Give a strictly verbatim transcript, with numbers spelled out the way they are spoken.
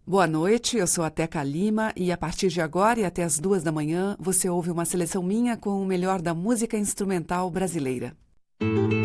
Boa noite, eu sou a Teca Lima e a partir de agora e até as duas da manhã você ouve uma seleção minha com o melhor da música instrumental brasileira.